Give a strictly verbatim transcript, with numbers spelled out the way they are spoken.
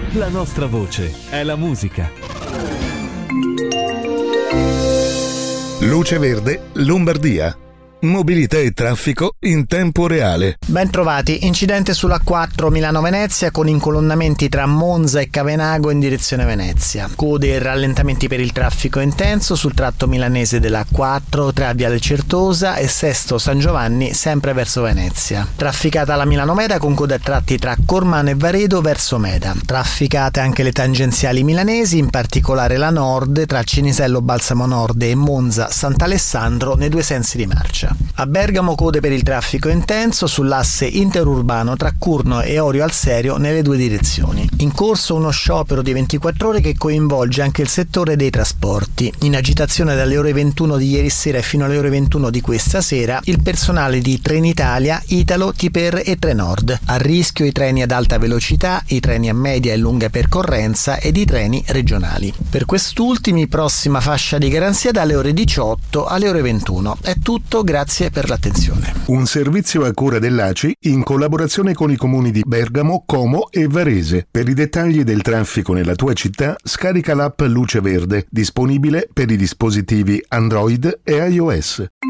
La nostra voce è la musica. Luce Verde, Lombardia. Mobilità e traffico in tempo reale. Ben trovati. Incidente sulla quattro Milano-Venezia con incolonnamenti tra Monza e Cavenago in direzione Venezia. Code e rallentamenti per il traffico intenso sul tratto milanese della quattro tra Viale Certosa e Sesto San Giovanni sempre verso Venezia. Trafficata la Milano-Meda con code a tratti tra Cormano e Varedo verso Meda. Trafficate anche le tangenziali milanesi, in particolare la nord tra Cinisello Balsamo Nord e Monza Sant'Alessandro nei due sensi di marcia. A Bergamo code per il traffico intenso sull'asse interurbano tra Curno e Orio al Serio nelle due direzioni. In corso uno sciopero di ventiquattro ore che coinvolge anche il settore dei trasporti. In agitazione dalle ore ventuno di ieri sera e fino alle ore ventuno di questa sera il personale di Trenitalia, Italo, Tiper e Trenord. A rischio i treni ad alta velocità, i treni a media e lunga percorrenza ed i treni regionali. Per quest'ultimi prossima fascia di garanzia dalle ore diciotto alle ore ventuno. È tutto, grazie per l'attenzione. Un servizio a cura dell'A C I in collaborazione con i comuni di Bergamo, Como e Varese. Per i dettagli del traffico nella tua città, scarica l'app Luce Verde, disponibile per i dispositivi Android e iOS.